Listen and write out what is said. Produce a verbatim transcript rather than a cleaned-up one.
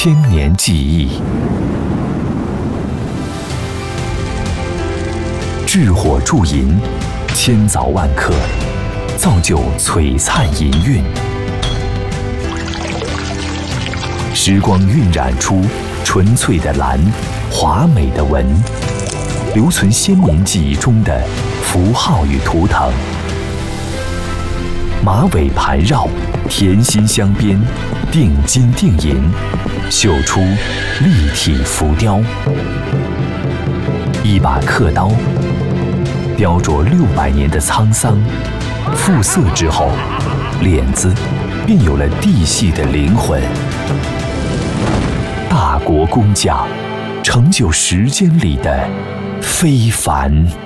千年记忆。炙火铸银，千凿万刻，造就璀璨银韵。时光晕染出纯粹的蓝，华美的纹，留存先民记忆中的符号与图腾。马尾盘绕，甜心镶边，定金定银，绣出立体浮雕。一把刻刀，雕琢六百年的沧桑，复色之后，脸子便有了地系的灵魂。大国工匠，成就时间里的非凡。